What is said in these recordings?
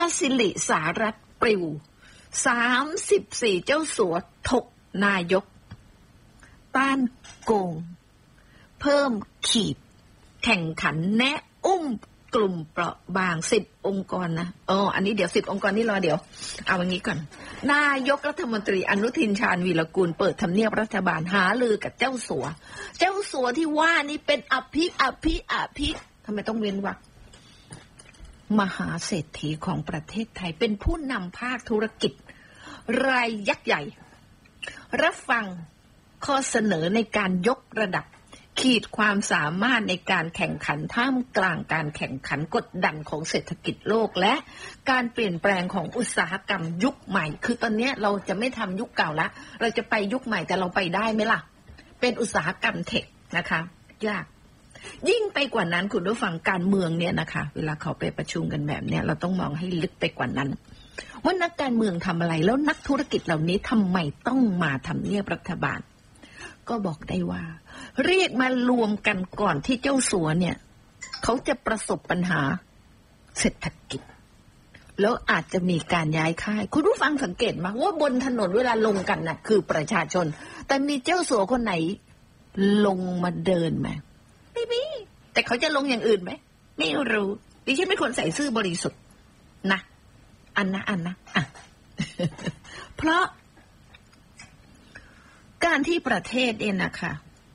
สิริสารัตน์ปลิว34เจ้าสัวถกนายกต้านโกงเพิ่มขีดแข่งขันแนะอุ้มกลุ่มเปราะบาง10องค์กรนะอันนี้เดี๋ยว10องค์กรนี่รอเดี๋ยวเอาอย่างนี้ก่อนนายกรัฐมนตรีอนุทินชาญวีรกูลเปิดทำเนียบรัฐบาลหารือกับเจ้าสัวที่ว่านี่เป็นอภิทำไมต้องเว้นวรรคมหาเศรษฐีของประเทศไทยเป็นผู้นำภาคธุรกิจรายยักษ์ใหญ่รับฟังข้อเสนอในการยกระดับขีดความสามารถในการแข่งขันท่ามกลางการแข่งขันกดดันของเศรษฐกิจโลกและการเปลี่ยนแปลงของอุตสาหกรรมยุคใหม่คือตอนนี้เราจะไม่ทำยุคเก่าละเราจะไปยุคใหม่แต่เราไปได้ไหมล่ะเป็นอุตสาหกรรมเทคนะคะยากยิ่งไปกว่านั้นคุณผู้ฟังการเมืองเนี่ยนะคะเวลาเขาไปประชุมกันแบบเนี้ยเราต้องมองให้ลึกไปกว่านั้นว่านักการเมืองทำอะไรแล้วนักธุรกิจเหล่านี้ทำไมต้องมาทำเนียบรัฐบาลก็บอกได้ว่าเรียกมารวมกันก่อนที่เจ้าสัวเนี่ยเขาจะประสบปัญหาเศรษฐกิจแล้วอาจจะมีการย้ายค่ายคุณผู้ฟังสังเกตมาว่าบนถนนเวลาลงกันน่ะคือประชาชนแต่มีเจ้าสัวคนไหนลงมาเดินไหมไม่มีแต่เขาจะลงอย่างอื่นไหมไม่รู้ดิฉันไม่ควรใส่ซื่อบริสุทธิ์นะอันนะอ่ะ เพราะการที่ประเทศเนี่ยนะคะ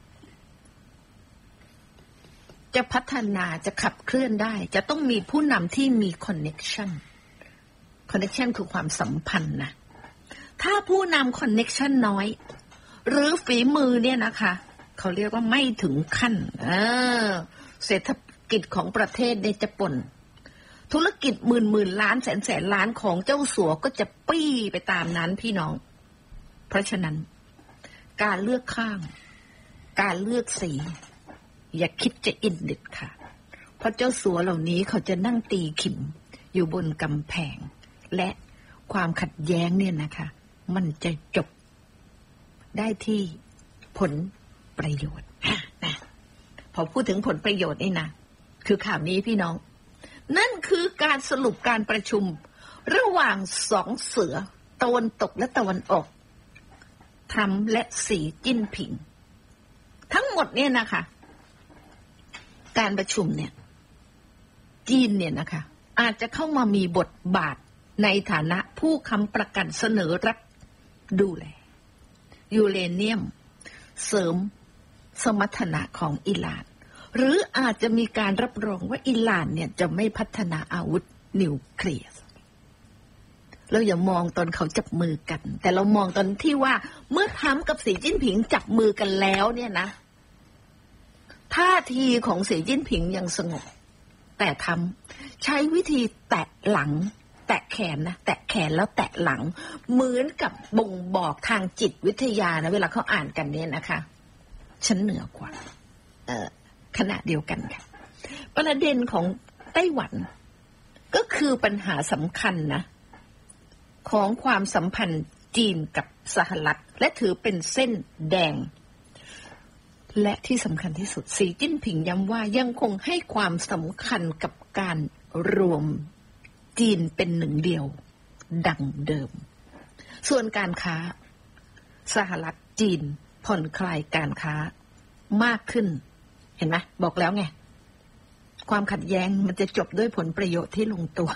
จะพัฒนาจะขับเคลื่อนได้จะต้องมีผู้นำที่มีคอนเน็กชันคือความสัมพันธ์นะถ้าผู้นำคอนเน็กชันน้อยหรือฝีมือเนี่ยนะคะเขาเรียกว่าไม่ถึงขั้นเศรษฐกิจของประเทศเนี่ยจะป่นธุรกิจหมื่นล้านแสนล้านของเจ้าสัวก็จะปี้ไปตามนั้นพี่น้องเพราะฉะนั้นการเลือกข้างการเลือกสีอย่าคิดจะอินเด็ดค่ะเพราะเจ้าสัวเหล่านี้เขาจะนั่งตีขิมอยู่บนกำแพงและความขัดแย้งเนี่ยนะคะมันจะจบได้ที่ผลประโยชน์นะพอพูดถึงผลประโยชน์นี่นะคือข่าวนี้พี่น้องนั่นคือการสรุปการประชุมระหว่างสองเสือตะวันตกและตะวันออกทรัมป์และสีจิ้นผิงทั้งหมดเนี่ยนะคะการประชุมเนี่ยจีนเนี่ยนะคะอาจจะเข้ามามีบทบาทในฐานะผู้ค้ำประกันเสนอรัฐดูแลยูเรเนียมเสริมสมรรถนะของอิหร่านหรืออาจจะมีการรับรองว่าอิหร่านเนี่ยจะไม่พัฒนาอาวุธนิวเคลียร์เราอย่ามองตอนเขาจับมือกันแต่เรามองตอนที่ว่าเมื่อทรัมป์กับสีจิ้นผิงจับมือกันแล้วเนี่ยนะท่าทีของสีจิ้นผิงยังสงบแต่ทรัมป์ใช้วิธีแตะหลังแตะแขนนะแตะแขนแล้วแตะหลังเหมือนกับบ่งบอกทางจิตวิทยานะเวลาเขาอ่านกันเนี่ยนะคะฉันเหนือกว่าขณะเดียวกันค่ะประเด็นของไต้หวันก็คือปัญหาสำคัญนะของความสัมพันธ์จีนกับสหรัฐและถือเป็นเส้นแดงและที่สำคัญที่สุดสีจิ้นผิงย้ำว่ายังคงให้ความสำคัญกับการรวมจีนเป็นหนึ่งเดียวดังเดิมส่วนการค้าสหรัฐจีนผ่อนคลายการค้ามากขึ้นเห็นไหมบอกแล้วไงความขัดแย้งมันจะจบด้วยผลประโยชน์ที่ลงตัว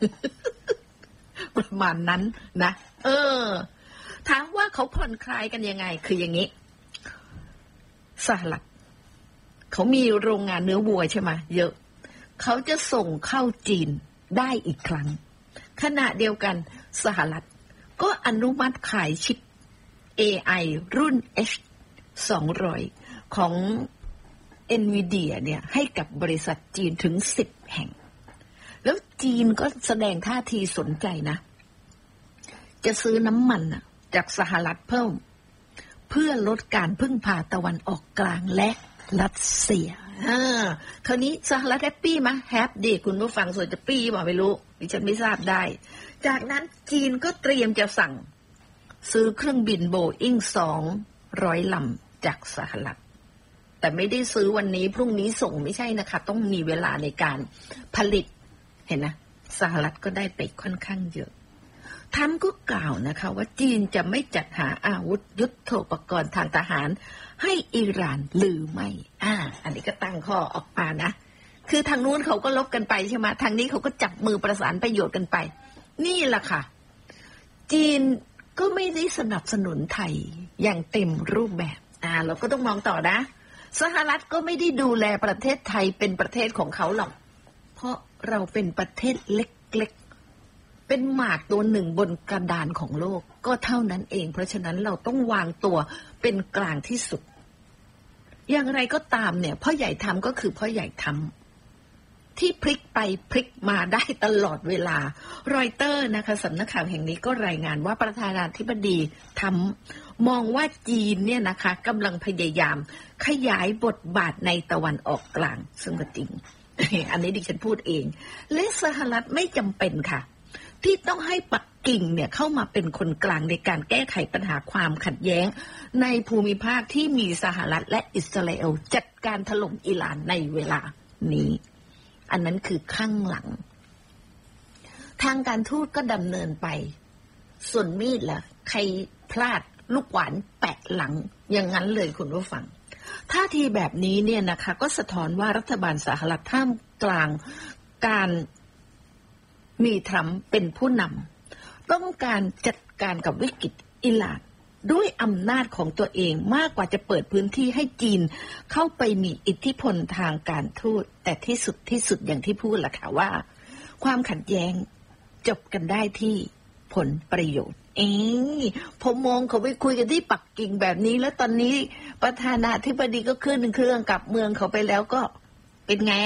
ประมาณนั้นนะถามว่าเขาผ่อนคลายกันยังไงคืออย่างนี้สหรัฐเขามีโรงงานเนื้อวัวใช่ไหมเยอะเขาจะส่งเข้าจีนได้อีกครั้งขณะเดียวกันสหรัฐก็อนุมัติขายชิป AI รุ่น H200 ของ NVIDIA เนี่ยให้กับบริษัทจีนถึง10แห่งแล้วจีนก็แสดงท่าทีสนใจนะจะซื้อน้ำมันจากสหรัฐเพิ่มเพื่อลดการพึ่งพาตะวันออกกลางและรัสเซียคราวนี้สหรัฐแฮปปี้มั้ยแฮปดีคุณผู้ฟังส่วนจะปี้บอกไม่รู้ดิฉันไม่ทราบได้จากนั้นจีนก็เตรียมจะสั่งซื้อเครื่องบินโบอิ้ง200 ลำจากสหรัฐแต่ไม่ได้ซื้อวันนี้พรุ่งนี้ส่งไม่ใช่นะคะต้องมีเวลาในการผลิตเห็นนะสหรัฐก็ได้ไปค่อนข้างเยอะทรัมป์ก็กล่าวนะคะว่าจีนจะไม่จัดหาอาวุธยุทโธปกรณ์ทางทหารให้อิหร่านหรือไม่อันนี้ก็ตั้งข้อออกมานะคือทางนู้นเขาก็ลบกันไปใช่ไหมทางนี้เขาก็จับมือประสานประโยชน์กันไปนี่แหละค่ะจีนก็ไม่ได้สนับสนุนไทยอย่างเต็มรูปแบบเราก็ต้องมองต่อนะสหรัฐก็ไม่ได้ดูแลประเทศไทยเป็นประเทศของเขาหรอกเพราะเราเป็นประเทศเล็กๆเป็นหมากตัวหนึ่งบนกระดานของโลกก็เท่านั้นเองเพราะฉะนั้นเราต้องวางตัวเป็นกลางที่สุดอย่างไรก็ตามเนี่ยพ่อใหญ่ทำก็คือพ่อใหญ่ทำที่พลิกไปพลิกมาได้ตลอดเวลารอยเตอร์นะคะสำนักข่าวแห่งนี้ก็รายงานว่าประธานาธิบดีทำมองว่าจีนเนี่ยนะคะกำลังพยายามขยายบทบาทในตะวันออกกลางซึ่งก็จริง อันนี้ดิฉันพูดเองและสหรัฐไม่จำเป็นค่ะที่ต้องให้ปักกิ่งเนี่ยเข้ามาเป็นคนกลางในการแก้ไขปัญหาความขัดแย้งในภูมิภาคที่มีสหรัฐและอิสราเอลจัดการถล่มอิหร่านในเวลานี้อันนั้นคือข้างหลังทางการทูตก็ดำเนินไปส่วนมีดล่ะใครพลาดลูกหวานแปะหลังอย่างนั้นเลยคุณผู้ฟังท่าทีแบบนี้เนี่ยนะคะก็สะท้อนว่ารัฐบาลสหรัฐท่ามกลางการมีทรัมป์เป็นผู้นำต้องการจัดการกับวิกฤตอิหร่านด้วยอำนาจของตัวเองมากกว่าจะเปิดพื้นที่ให้จีนเข้าไปมีอิทธิพลทางการทูตแต่ที่สุดอย่างที่พูดล่ะค่ะว่าความขัดแย้งจบกันได้ที่ผลประโยชน์ผมมองเขาไปคุยกันที่ปักกิ่งแบบนี้แล้วตอนนี้ประธานาธิบดีก็ขึ้นเครื่องกลับเมืองเขาไปแล้วก็เป็นไง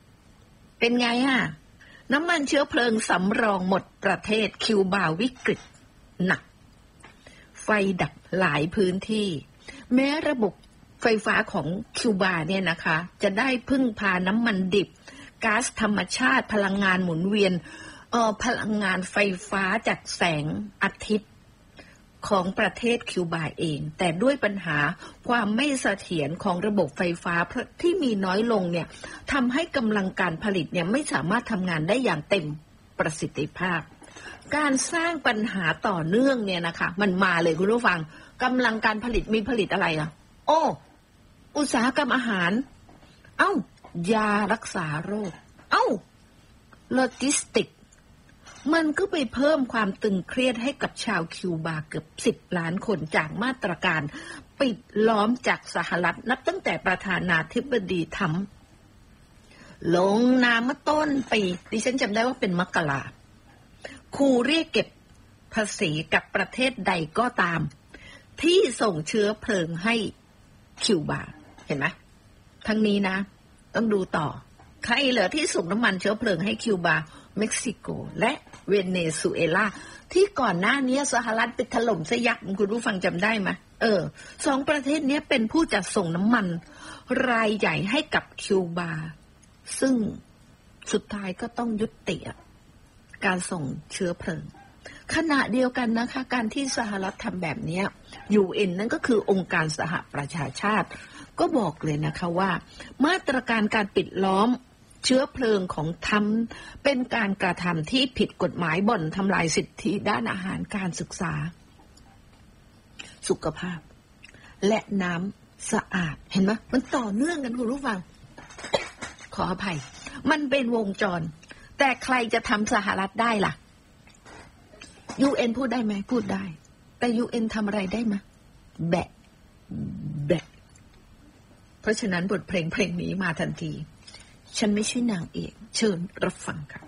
น้ำมันเชื้อเพลิงสำรองหมดประเทศคิวบาวิกฤตหนักไฟดับหลายพื้นที่แม้ระบบไฟฟ้าของคิวบาเนี่ยนะคะจะได้พึ่งพาน้ำมันดิบก๊าซธรรมชาติพลังงานหมุนเวียนพลังงานไฟฟ้าจากแสงอาทิตย์ของประเทศคิวบาเองแต่ด้วยปัญหาความไม่เสถียรของระบบไฟฟ้าที่มีน้อยลงเนี่ยทำให้กำลังการผลิตเนี่ยไม่สามารถทำงานได้อย่างเต็มประสิทธิภาพการสร้างปัญหาต่อเนื่องเนี่ยนะคะมันมาเลยคุณผู้ฟังกำลังการผลิตมีผลิตอะไรอุตสาหกรรมอาหารยารักษาโรคโลจิสติกมันก็ไปเพิ่มความตึงเครียดให้กับชาวคิวบาเกือบ10 ล้านคนจากมาตรการปิดล้อมจากสหรัฐนับตั้งแต่ประธานาธิบดีทรัมป์ลงนามเมื่อต้นปีดิฉันจำได้ว่าเป็นมกราขู่เรียกเก็บภาษีกับประเทศใดก็ตามที่ส่งเชื้อเพลิงให้คิวบาเห็นไหมทั้งนี้นะต้องดูต่อใครเหลือที่ส่งน้ำมันเชื้อเพลิงให้คิวบาเม็กซิโกและเวเนซุเอลาที่ก่อนหน้านี้สหรัฐไปถล่มซะยักษ์คุณผู้ฟังจำได้ไหมสองประเทศนี้เป็นผู้จัดส่งน้ำมันรายใหญ่ให้กับคิวบาซึ่งสุดท้ายก็ต้องยุติการส่งเชื้อเพลิงขณะเดียวกันนะคะการที่สหรัฐทำแบบนี้ UN นั่นก็คือองค์การสหประชาชาติก็บอกเลยนะคะว่ามาตรการการปิดล้อมเชื้อเพลิงของทรัมป์เป็นการกระทำที่ผิดกฎหมายบ่อนทำลายสิทธิด้านอาหารการศึกษาสุขภาพและน้ำสะอาดเห็นไหมมันต่อเนื่องกันคุณผู้ฟัง ขออภัยมันเป็นวงจรแต่ใครจะทำสหรัฐได้ล่ะ UN พูดได้ไหมพูดได้แต่ UN ทำอะไรได้ไหมแบะเพราะฉะนั้นบทเพลงนี้มาทันทีฉันไม่ใช่นางเอกเชิญรับฟังค่ะ